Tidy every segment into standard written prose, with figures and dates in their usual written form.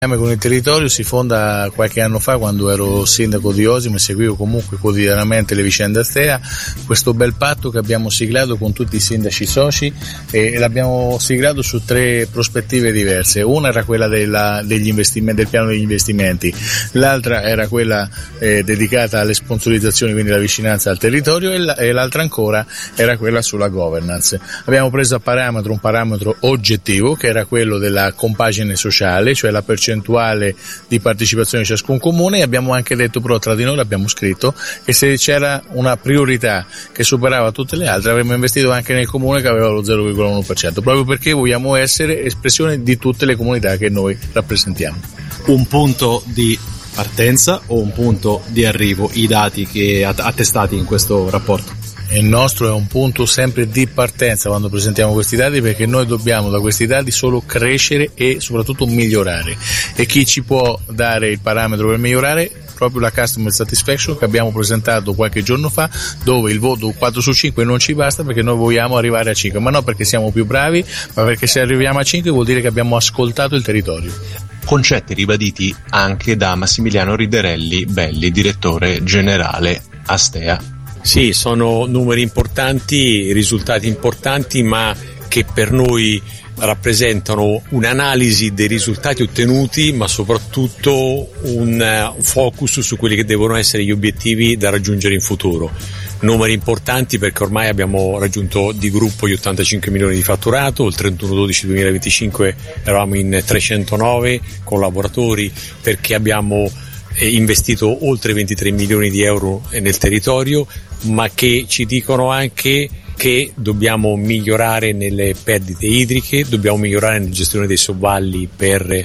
Con il territorio si fonda qualche anno fa, quando ero sindaco di Osimo e seguivo comunque quotidianamente le vicende Astea, questo bel patto che abbiamo siglato con tutti i sindaci soci, e l'abbiamo siglato su 3 prospettive diverse. Una era quella degli investimenti, del piano degli investimenti, l'altra era quella dedicata alle sponsorizzazioni, quindi la vicinanza al territorio, e l'altra ancora era quella sulla governance. Abbiamo preso a un parametro oggettivo, che era quello della compagine sociale, cioè la percentuale di partecipazione di ciascun comune, e abbiamo anche detto, però tra di noi l'abbiamo scritto, che se c'era una priorità che superava tutte le altre avremmo investito anche nel comune che aveva lo 0,1%, proprio perché vogliamo essere espressione di tutte le comunità che noi rappresentiamo. Un punto di partenza o un punto di arrivo, i dati che attestati in questo rapporto? Il nostro è un punto sempre di partenza quando presentiamo questi dati, perché noi dobbiamo da questi dati solo crescere e soprattutto migliorare, e chi ci può dare il parametro per migliorare? Proprio la Customer Satisfaction che abbiamo presentato qualche giorno fa, dove il voto 4 su 5 non ci basta, perché noi vogliamo arrivare a 5, ma non perché siamo più bravi, ma perché se arriviamo a 5 vuol dire che abbiamo ascoltato il territorio. Concetti ribaditi anche da Massimiliano Riderelli Belli, direttore generale Astea. Sì, sono numeri importanti, risultati importanti, ma che per noi rappresentano un'analisi dei risultati ottenuti, ma soprattutto un focus su quelli che devono essere gli obiettivi da raggiungere in futuro. Numeri importanti perché ormai abbiamo raggiunto di gruppo gli 85 milioni di fatturato, il 31/12/2025 eravamo in 309 collaboratori, perché abbiamo investito oltre 23 milioni di euro nel territorio, ma che ci dicono anche che dobbiamo migliorare nelle perdite idriche, dobbiamo migliorare nella gestione dei sobballi per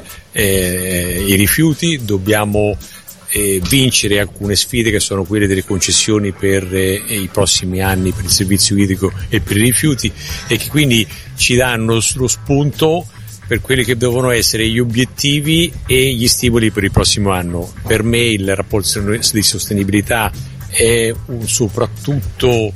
i rifiuti, dobbiamo vincere alcune sfide che sono quelle delle concessioni per i prossimi anni per il servizio idrico e per i rifiuti, e che quindi ci danno lo spunto per quelli che devono essere gli obiettivi e gli stimoli per il prossimo anno. Per me il rapporto di sostenibilità è soprattutto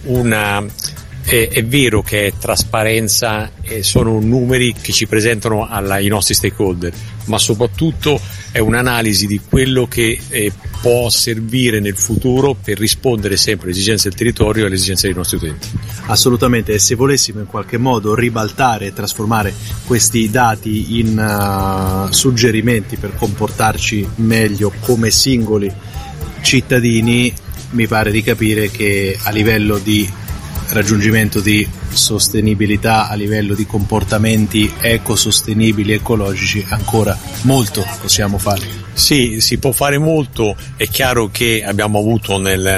è vero che è trasparenza, sono numeri che ci presentano ai nostri stakeholder, ma soprattutto è un'analisi di quello che può servire nel futuro per rispondere sempre alle esigenze del territorio e alle esigenze dei nostri utenti. Assolutamente, e se volessimo in qualche modo ribaltare e trasformare questi dati in suggerimenti per comportarci meglio come singoli cittadini, mi pare di capire che a livello di raggiungimento di sostenibilità, a livello di comportamenti ecosostenibili, ecologici, ancora molto possiamo fare. Sì, si può fare molto. È chiaro che abbiamo avuto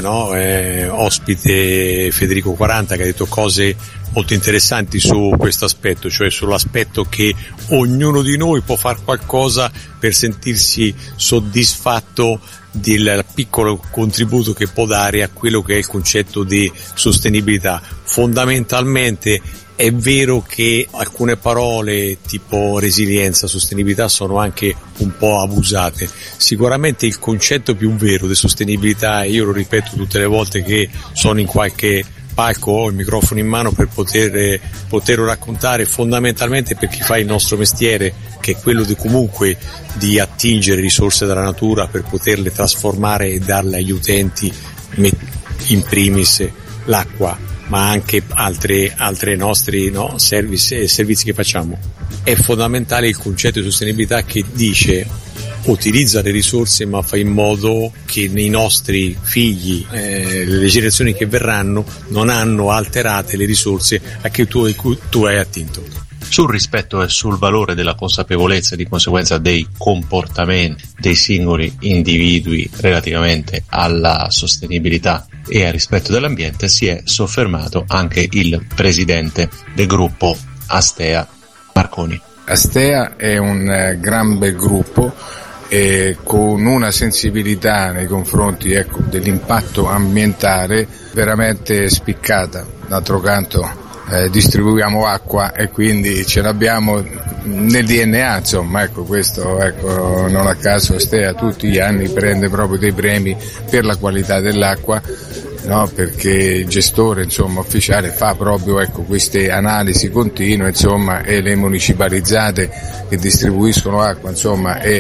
ospite Federico 40 che ha detto cose molto interessanti su questo aspetto, cioè sull'aspetto che ognuno di noi può fare qualcosa per sentirsi soddisfatto del piccolo contributo che può dare a quello che è il concetto di sostenibilità. Fondamentalmente è vero che alcune parole tipo resilienza, sostenibilità sono anche un po' abusate. Sicuramente il concetto più vero di sostenibilità, e io lo ripeto tutte le volte che sono in qualche palco, ho il microfono in mano per poterlo raccontare, fondamentalmente per chi fa il nostro mestiere, che è quello di comunque di attingere risorse dalla natura per poterle trasformare e darle agli utenti, in primis l'acqua, ma anche altre nostri servizi che facciamo. È fondamentale il concetto di sostenibilità che dice utilizza le risorse, ma fa in modo che i nostri figli, le generazioni che verranno, non hanno alterate le risorse a che tu hai attinto. Sul rispetto e sul valore della consapevolezza e di conseguenza dei comportamenti dei singoli individui relativamente alla sostenibilità e al rispetto dell'ambiente si è soffermato anche il presidente del gruppo Astea, Marconi. Astea è un gran bel gruppo con una sensibilità nei confronti dell'impatto ambientale veramente spiccata. D'altro canto distribuiamo acqua e quindi ce l'abbiamo nel DNA, insomma, questo non a caso Astea tutti gli anni prende proprio dei premi per la qualità dell'acqua, no? Perché il gestore, insomma, ufficiale fa proprio, ecco, queste analisi continue, insomma, e le municipalizzate che distribuiscono acqua, insomma, e